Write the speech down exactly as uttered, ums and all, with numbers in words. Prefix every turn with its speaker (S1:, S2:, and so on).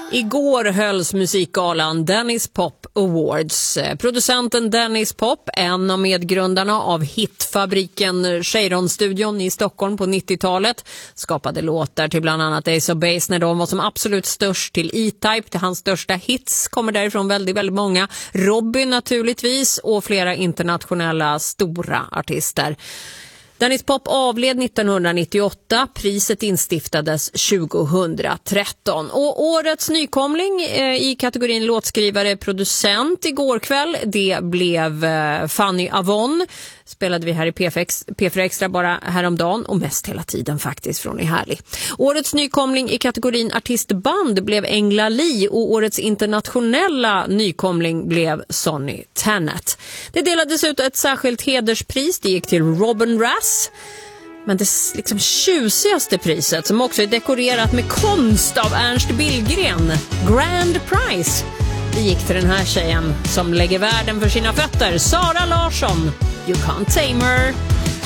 S1: Igår hölls musikgalan Dennis Pop Awards. Producenten Dennis Pop, en av medgrundarna av hitfabriken Cheiron-studion i Stockholm på nittiotalet, skapade låtar till bland annat Ace of Base när de var som absolut störst, till E-Type, till hans största hits kommer därifrån väldigt, väldigt många. Robin naturligtvis och flera internationella stora artister. Dennis Pop avled nittonhundranittioåtta, priset instiftades tjugohundratretton. Och årets nykomling eh, i kategorin låtskrivare producent igår kväll, det blev eh, Fanny Avon. Spelade vi här i P fyra Extra bara häromdagen och mest hela tiden faktiskt från i härlig. Årets nykomling i kategorin artistband blev Engla Lee och årets internationella nykomling blev Sonny Tennant. Det delades ut ett särskilt hederspris, det gick till Robin Rass. Men det liksom tjusigaste priset, som också är dekorerat med konst av Ernst Billgren, Grand Prize, det gick till den här tjejen som lägger världen för sina fötter, Sara Larsson. You can't tame her.